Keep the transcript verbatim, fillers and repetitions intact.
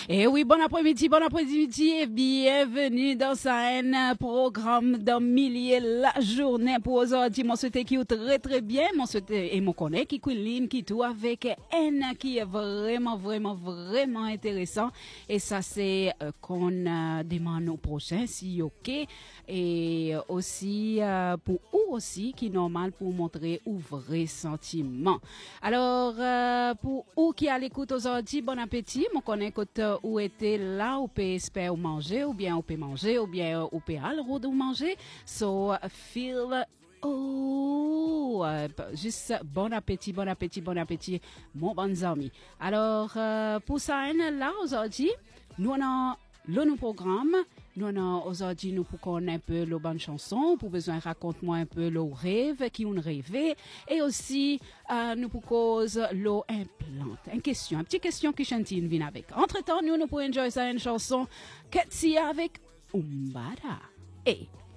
Et oui, bon après-midi, bon après-midi et bienvenue dans un programme d'un millier la journée pour aujourd'hui. Mon souhaité qui est très très bien, mon souhaité et mon connaît qui couline qui tout avec un qui est vraiment vraiment vraiment intéressant. Et ça c'est euh, qu'on euh, demande au prochain si ok. Et aussi euh, pour ou aussi qui est normal pour montrer ou vrai sentiment. Alors euh, pour ou qui à l'écoute aujourd'hui, bon appétit. Mon connaît que ou était là ou peut espérer manger ou bien ou peut manger ou bien ou peut aller ou manger. So feel oh euh, juste bon appétit, bon appétit, bon appétit, mon bon ami. Alors euh, pour ça là aujourd'hui, nous avons le nouveau programme. Nous avons aujourd'hui nous pour connaître un peu le bonne chanson, pour besoin raconte-moi un peu le rêve qui on rêvé et aussi euh, nous pour cause l'eau implante. Une question, une petite question que Chantine vient avec. Entre-temps, nous nous pour enjoy ça une chanson Ketsia avec Umbada. Et